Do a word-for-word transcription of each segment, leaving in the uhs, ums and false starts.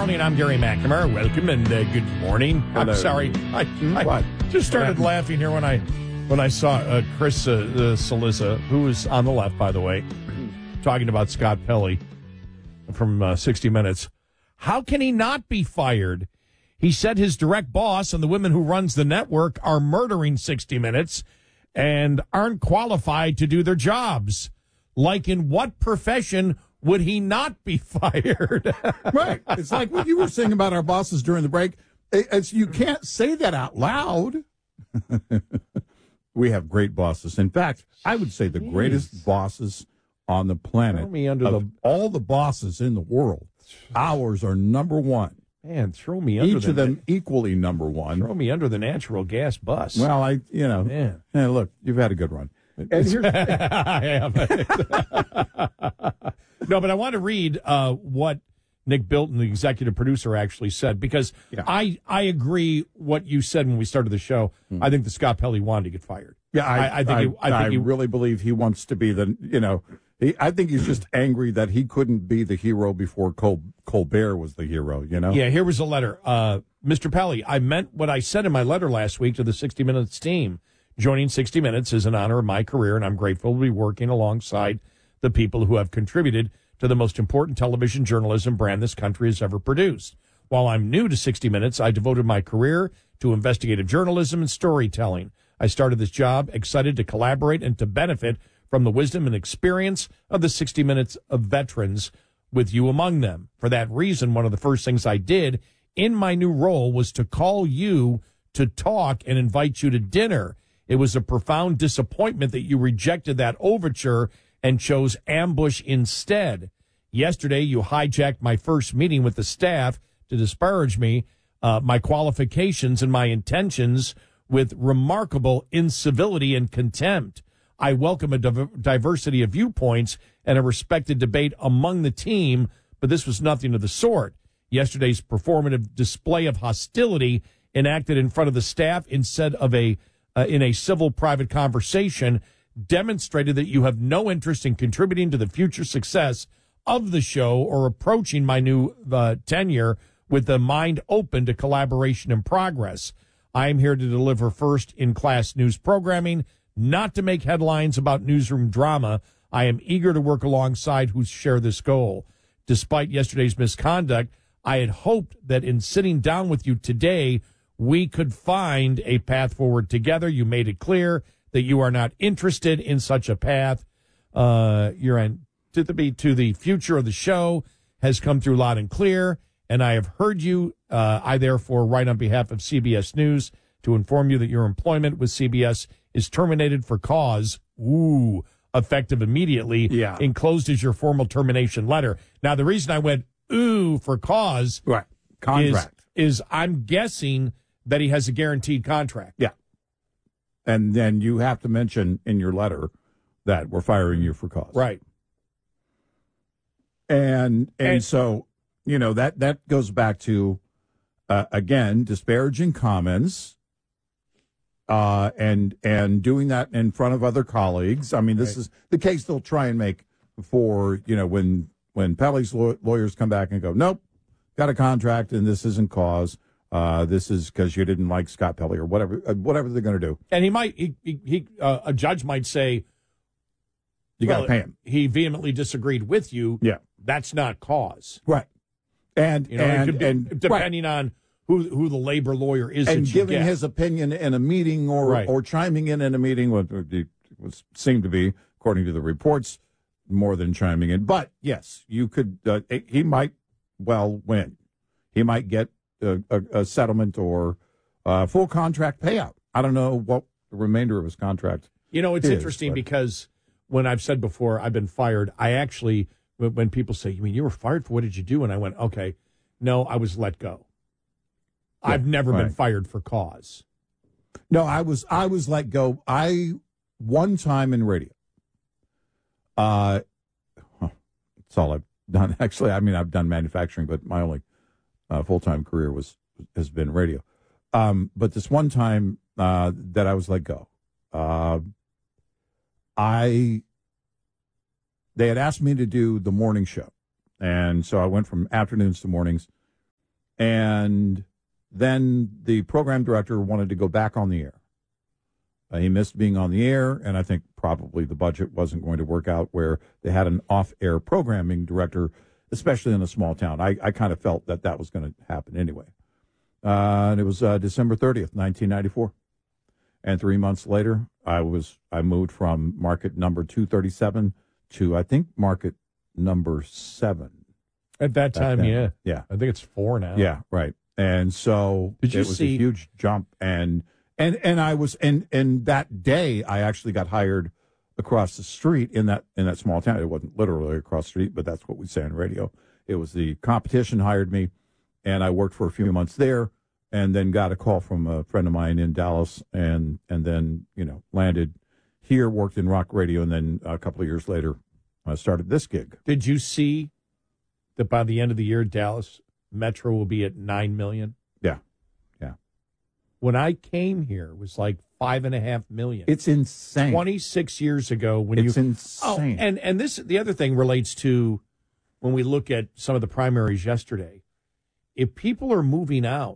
Arnie, and I'm Gary McNamara. Welcome and uh, good morning. Hello. I'm sorry. I, I just started laughing here when I when I saw uh, Chris uh, uh, Cillizza, who was on the left, by the way, talking about Scott Pelley from uh, sixty minutes. How can he not be fired? He said his direct boss and the women who runs the network are murdering sixty minutes and aren't qualified to do their jobs. Like, in what profession would he not be fired? Right. It's like what you were saying about our bosses during the break. It's, you can't say that out loud. We have great bosses. In fact, I would say the Jeez. greatest bosses on the planet. Throw me under of the... all the bosses in the world, ours are number one. Man, throw me under Each the... of them equally number one. Throw me under the natural gas bus. Well, I, you know, Man. Hey, look, you've had a good run. And here's, I have. No, but I want to read uh, what Nick Bilton, the executive producer, actually said, because Yeah. I, I agree what you said when we started the show. Mm. I think that Scott Pelley wanted to get fired. Yeah, I, I, I think. I, he, I, think I he, really believe he wants to be the, you know, he, I think he's just angry that he couldn't be the hero before Col, Colbert was the hero, you know? Yeah, here was a letter. Uh, Mister Pelley, I meant what I said in my letter last week to the sixty minutes team. Joining sixty minutes is an honor of my career, and I'm grateful to be working alongside the people who have contributed to the most important television journalism brand this country has ever produced. While I'm new to sixty minutes, I devoted my career to investigative journalism and storytelling. I started this job excited to collaborate and to benefit from the wisdom and experience of the sixty minutes of veterans, with you among them. For that reason, one of the first things I did in my new role was to call you to talk and invite you to dinner. It was a profound disappointment that you rejected that overture and chose ambush instead. Yesterday, you hijacked my first meeting with the staff to disparage me, uh, my qualifications, and my intentions with remarkable incivility and contempt. I welcome a div- diversity of viewpoints and a respected debate among the team, but this was nothing of the sort. Yesterday's performative display of hostility enacted in front of the staff instead of a uh, in a civil private conversation demonstrated that you have no interest in contributing to the future success of the show or approaching my new uh, tenure with the mind open to collaboration and progress. I am here to deliver first-in-class news programming, not to make headlines about newsroom drama. I am eager to work alongside who share this goal. Despite yesterday's misconduct, I had hoped that in sitting down with you today, we could find a path forward together. You made it clear that you are not interested in such a path. Uh, your antipathy to the future of the show has come through loud and clear, and I have heard you. Uh, I therefore write on behalf of C B S News to inform you that your employment with C B S is terminated for cause. Ooh, effective immediately. Yeah. Enclosed is your formal termination letter. Now, the reason I went ooh for cause Right. Contract. Is, is I'm guessing that he has a guaranteed contract. Yeah. And then you have to mention in your letter that we're firing you for cause. Right. And and, And- so, you know, that, that goes back to, uh, again, disparaging comments uh, and and doing that in front of other colleagues. I mean, this Right. is the case they'll try and make for, you know, when, when Pelley's law- lawyers come back and go, nope, got a contract and this isn't cause. Uh, this is because you didn't like Scott Pelley or whatever, uh, whatever they're going to do. And he might, he, he, he uh, a judge might say, You well, got to pay him. He vehemently disagreed with you. Yeah. That's not cause. Right. And, You know, and, it could be, and depending on who who the labor lawyer is and that you giving get. his opinion in a meeting or Right. or chiming in in a meeting, what was seemed to be, according to the reports, more than chiming in. But yes, you could. Uh, he might well win. He might get a, a, a settlement or a full contract payout. I don't know what the remainder of his contract. You know, it's is, interesting but- because when I've said before I've been fired, I actually, when when people say, you mean you were fired for what did you do? And I went, okay, no, I was let go. Yeah, I've never been right. fired for cause. No, I was I was let go. I one time in radio. Uh, huh, that's all I've done. Actually, I mean I've done manufacturing, but my only uh, full time career was has been radio. Um, but this one time uh, that I was let go, uh, I they had asked me to do the morning show, and so I went from afternoons to mornings. And then the program director wanted to go back on the air. Uh, he missed being on the air, and I think probably the budget wasn't going to work out where they had an off-air programming director, especially in a small town. I, I kind of felt that that was going to happen anyway. Uh, and it was uh, December thirtieth, nineteen ninety-four. And three months later, I was I moved from market number two thirty-seven to, I think, market number seven. At that time, then. yeah. Yeah. I think it's four now. Yeah, right. And so Did you it was see- a huge jump. And and and I was and and that day I actually got hired across the street in that in that small town. It wasn't literally across the street, but that's what we say on radio. It was the competition hired me, and I worked for a few months there, and then got a call from a friend of mine in Dallas, and and then you know landed here, worked in rock radio, and then a couple of years later, I started this gig. Did you see that by the end of the year, Dallas Metro will be at nine million? Yeah, yeah. When I came here, it was like five and a half million. It's insane. twenty-six years ago, when it's you insane. Oh, and and this the other thing relates to when we look at some of the primaries yesterday. If people are moving out,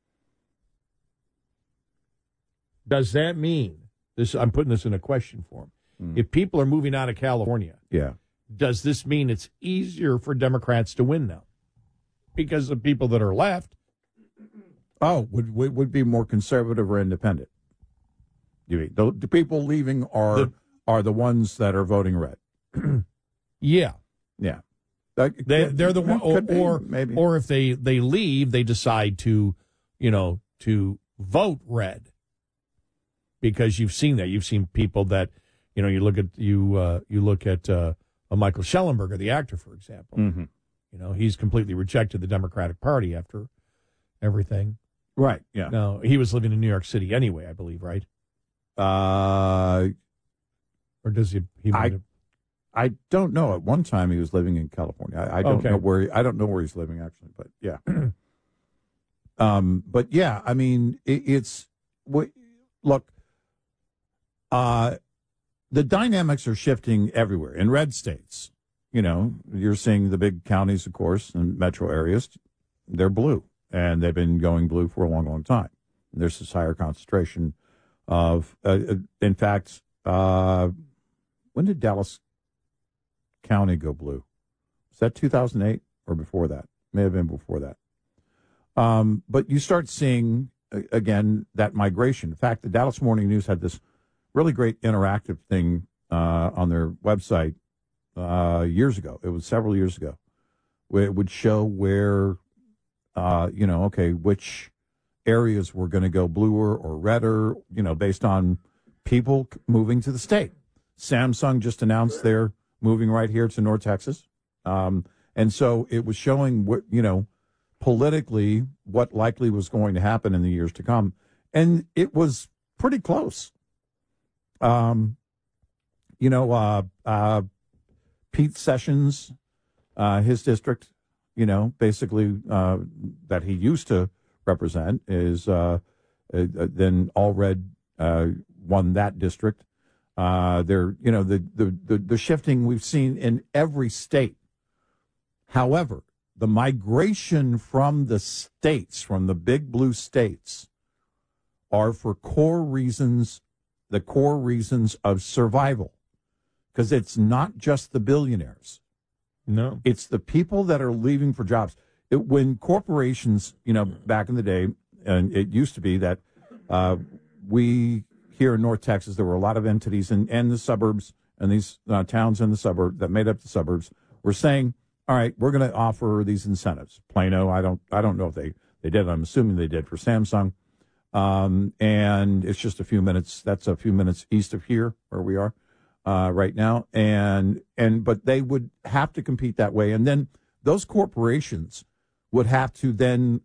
does that mean this? I'm putting this in a question form. Mm. If people are moving out of California, yeah. does this mean it's easier for Democrats to win now because the people that are left? Oh, would would, would be more conservative or independent? You mean the, the people leaving are The- are the ones that are voting red? Yeah, Yeah, That they could- they're the one, or could be, or, maybe or if they they leave, they decide to, you know, to vote red because you've seen that. You've seen people that, you know, you look at you uh, you look at uh, a Michael Schellenberger, the actor, for example. Mhm. You know, he's completely rejected the Democratic Party after everything. right. Yeah. No, he was living in New York City anyway, I believe, right? Uh, Or does he? He I- might have, I don't know. At one time, he was living in California. I, I don't Okay. know where. He, I don't know where he's living actually, but yeah. um, but yeah, I mean, it, it's w- look. Uh, the dynamics are shifting everywhere in red states. You know, you're seeing the big counties, of course, and metro areas. They're blue, and they've been going blue for a long, long time. There's this higher concentration of, uh, uh, in fact, uh, when did Dallas County go blue? Was that two thousand eight or before that? May have been before that. Um, but you start seeing, uh, again, that migration. In fact, the Dallas Morning News had this really great interactive thing uh, on their website uh, years ago. It was several years ago, where it would show where, uh, you know, okay, which areas were going to go bluer or redder, you know, based on people c- moving to the state. Samsung just announced they're moving right here to North Texas. Um, and so it was showing what, you know, politically what likely was going to happen in the years to come. And it was pretty close. Um, you know, uh, uh, Pete Sessions, uh, his district, you know, basically uh, that he used to represent is uh, uh, then All Red uh, won that district. Uh, they're, you know, the, the, the, the shifting we've seen in every state. However, the migration from the states, from the big blue states, are for core reasons, the core reasons of survival. Because it's not just the billionaires. no. It's the people that are leaving for jobs. It, when corporations, you know, back in the day, and it used to be that uh, we here in North Texas, there were a lot of entities in, in the suburbs and these uh, towns in the suburb that made up the suburbs were saying, all right, we're going to offer these incentives. Plano, I don't, I don't know if they, they did. I'm assuming they did for Samsung. Um, and it's just a few minutes. That's a few minutes east of here where we are uh, right now. And, and, but they would have to compete that way. And then those corporations would have to then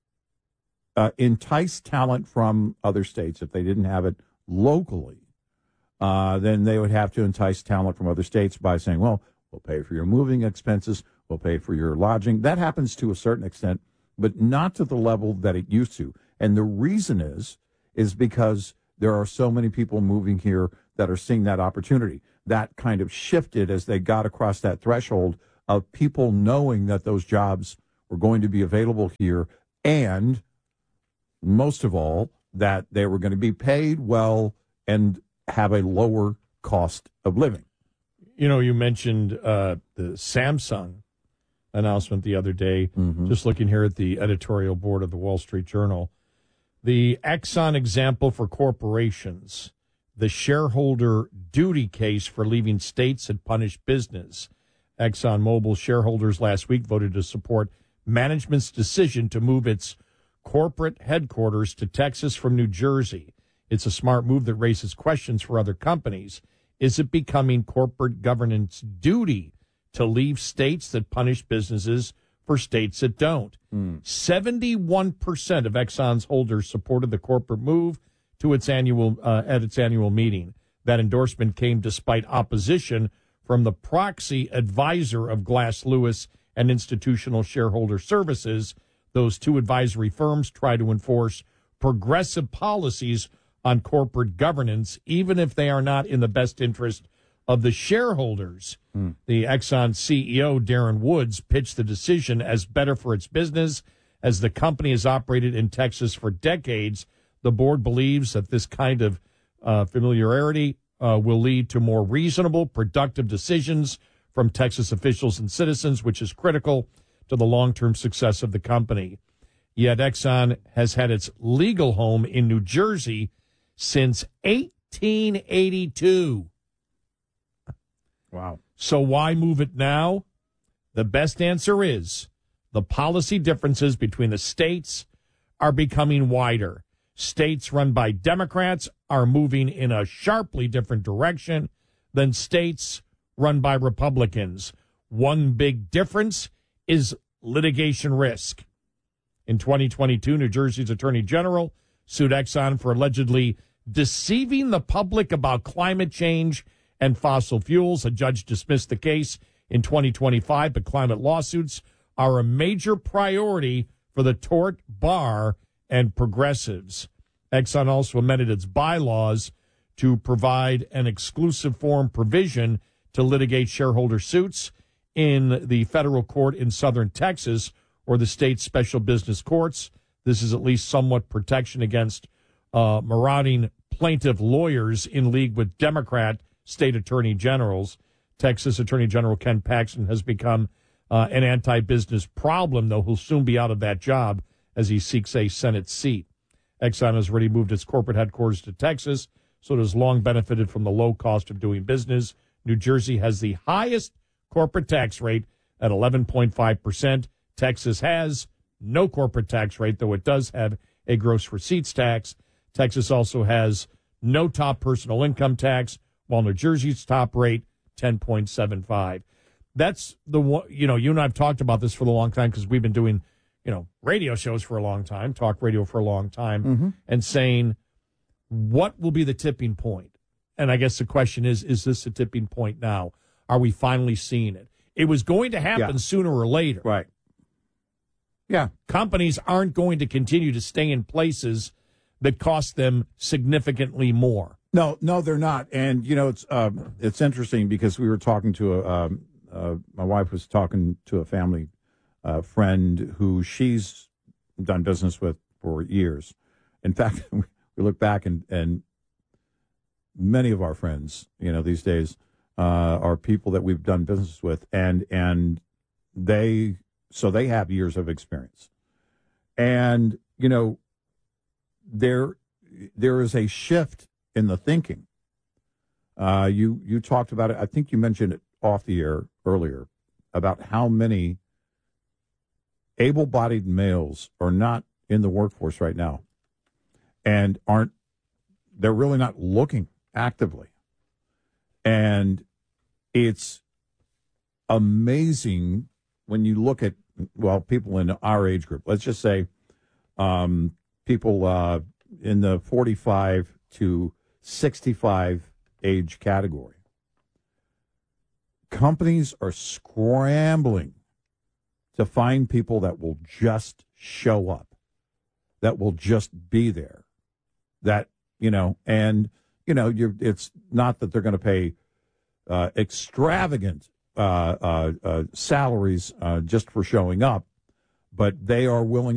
uh, entice talent from other states. If they didn't have it locally, uh, then they would have to entice talent from other states by saying, well, we'll pay for your moving expenses, we'll pay for your lodging. That happens to a certain extent, but not to the level that it used to. And the reason is, is because there are so many people moving here that are seeing that opportunity. That kind of shifted as they got across that threshold of people knowing that those jobs were going to be available here, and most of all, that they were going to be paid well and have a lower cost of living. You know, you mentioned uh, the Samsung announcement the other day. Mm-hmm. Just looking here at the editorial board of the Wall Street Journal. The Exxon example for corporations, the shareholder duty case for leaving states that punish business. ExxonMobil shareholders last week voted to support management's decision to move its corporate headquarters to Texas from New Jersey. It's a smart move that raises questions for other companies. Is it becoming corporate governance duty to leave states that punish businesses for states that don't? Mm. seventy-one percent of Exxon's holders supported the corporate move to its annual uh, at its annual meeting. That endorsement came despite opposition from the proxy advisor of Glass Lewis and Institutional Shareholder Services. Those two advisory firms try to enforce progressive policies on corporate governance, even if they are not in the best interest of the shareholders. Mm. The Exxon C E O, Darren Woods, pitched the decision as better for its business. As the company has operated in Texas for decades, the board believes that this kind of uh, familiarity uh, will lead to more reasonable, productive decisions from Texas officials and citizens, which is critical to the long-term success of the company. Yet Exxon has had its legal home in New Jersey since eighteen eighty-two. Wow. So why move it now? The best answer is the policy differences between the states are becoming wider. States run by Democrats are moving in a sharply different direction than states run by Republicans. One big difference is litigation risk. In twenty twenty-two, New Jersey's Attorney General sued Exxon for allegedly deceiving the public about climate change and fossil fuels. A judge dismissed the case in twenty twenty-five, but climate lawsuits are a major priority for the tort bar and progressives. Exxon also amended its bylaws to provide an exclusive forum provision to litigate shareholder suits in the federal court in southern Texas or the state's special business courts. This is at least somewhat protection against uh, marauding plaintiff lawyers in league with Democrat state attorney generals. Texas Attorney General Ken Paxton has become uh, an anti-business problem, though he'll soon be out of that job as he seeks a Senate seat. Exxon has already moved its corporate headquarters to Texas, so it has long benefited from the low cost of doing business. New Jersey has the highest corporate tax rate at eleven point five percent. Texas has no corporate tax rate, though it does have a gross receipts tax. Texas also has no top personal income tax, while New Jersey's top rate, ten point seven five. That's the one, you know, you and I have talked about this for a long time because we've been doing, you know, radio shows for a long time, talk radio for a long time, mm-hmm. and saying, what will be the tipping point? And I guess the question is, is this a tipping point now? Are we finally seeing it? It was going to happen yeah. sooner or later. Right. Yeah. Companies aren't going to continue to stay in places that cost them significantly more. No, no, they're not. And, you know, it's uh, it's interesting because we were talking to a, um, uh, my wife was talking to a family uh, friend who she's done business with for years. In fact, we look back and, and many of our friends, you know, these days uh, are people that we've done business with. And, and they, so they have years of experience. And, you know, there there is a shift in the thinking. Uh, you you talked about it. I think you mentioned it off the air earlier about how many able-bodied males are not in the workforce right now, and aren't. They're really not looking actively, and it's amazing when you look at well people in our age group. Let's just say um, people uh, in the forty-five to sixty-five age category. Companies are scrambling to find people that will just show up, that will just be there, that, you know, and, you know, you're, it's not that they're going to pay uh, extravagant uh, uh, uh, salaries uh, just for showing up, but they are willing